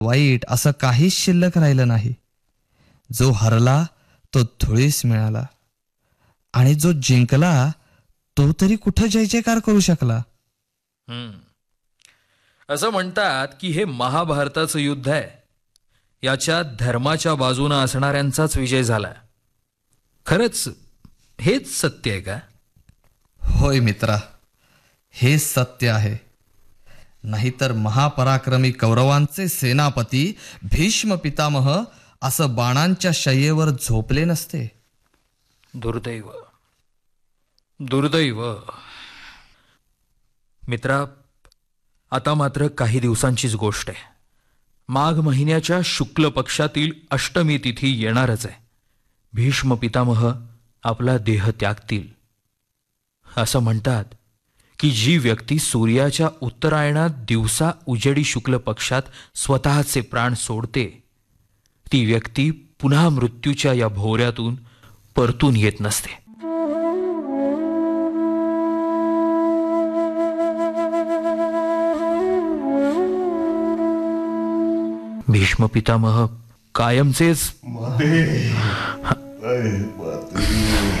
वाईट असं काहीच शिल्लक राहिलं नाही. जो हरला तो धुळीस मिळाला आणि जो जिंकला तो तरी कुठं जय जयकार करू शकला. असं म्हणतात की हे महाभारताचं युद्ध आहे. याच्यात धर्माच्या बाजूने असणाऱ्यांचाच विजय झाला. खरंच हेच सत्य आहे का? होय मित्रा, हे सत्य आहे. नाहीतर महापराक्रमी कौरवांचे सेनापती भीष्म पितामह असं बाणांच्या शय्येवर झोपले नसते. दुर्दैव, दुर्दैव. मित्रा, आता मात्र काही दिवसांचीच गोष्ट आहे. माघ महिन्याच्या शुक्ल पक्षातील अष्टमी तिथी येणारच आहे. भीष्म पितामह आपला देह त्यागतील. असं म्हणतात की जी व्यक्ती सूर्याच्या उत्तरायणात दिवसा उजेडी शुक्ल पक्षात स्वतःचे प्राण सोडते ती व्यक्ती पुन्हा मृत्यूच्या या भोवऱ्यातून परतून येत नसते. भीष्म पितामह कायमचेच